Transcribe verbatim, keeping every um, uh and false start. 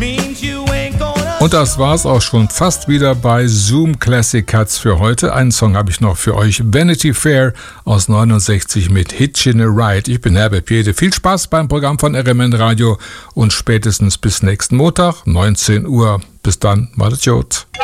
Und das war's auch schon fast wieder bei Zoom Classic Cuts für heute. Einen Song habe ich noch für euch. Vanity Fair aus neunundsechzig mit Hitchin' a Ride. Ich bin Herbert Piede. Viel Spaß beim Programm von R M N Radio und spätestens bis nächsten Montag, neunzehn Uhr. Bis dann, macht's gut.